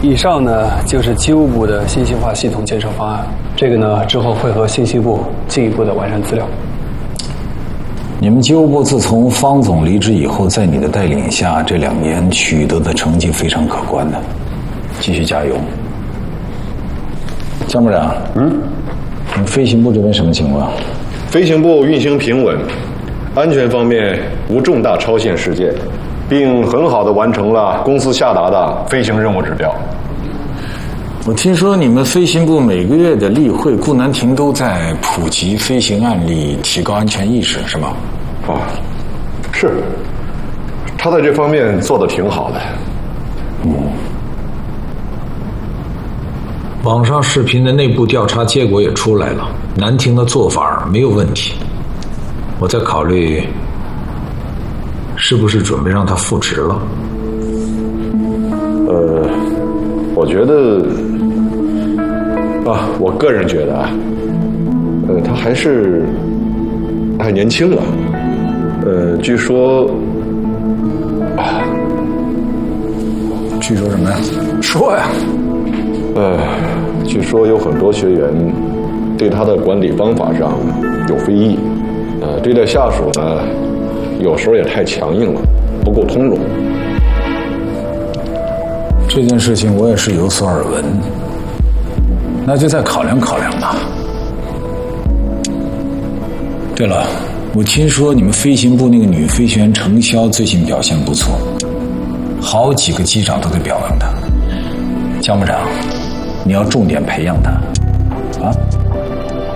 以上呢就是机务部的信息化系统建设方案，这个呢之后会和信息部进一步的完善资料。 你们机务部自从方总离职以后，在你的带领下，这2年取得的成绩非常可观的，继续加油。江部长，你们飞行部这边什么情况？ 飞行部运行平稳，安全方面无重大超限事件，并很好地完成了公司下达的飞行任务指标。 我听说你们飞行部每个月的例会，顾南亭都在普及飞行案例，提高安全意识，是吗？ 是，他在这方面做得挺好的。 网上视频的内部调查结果也出来了，南亭的做法没有问题。我在考虑，是不是准备让他复职了？ 我觉得，我个人觉得他还是太年轻了。据说什么呀？说呀。 据说有很多学员对他的管理方法上有非议，对待下属呢，有时候也太强硬了，不够通融。 这件事情我也是有所耳闻，那就再考量考量吧。对了，我听说你们飞行部那个女飞行员程潇最近表现不错，好几个机长都在表扬她。江部长，你要重点培养她，啊。